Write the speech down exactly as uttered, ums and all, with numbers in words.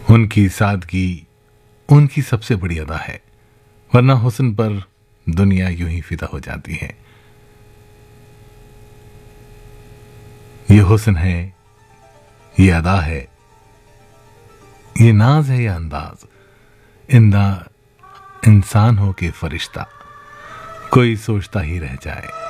उनकी सादगी उनकी सबसे बड़ी अदा है, वरना हुस्न पर दुनिया यूं ही फिदा हो जाती है। ये हुस्न है, ये अदा है, ये नाज है, ये अंदाज, इंदा इंसान हो के फरिश्ता, कोई सोचता ही रह जाए।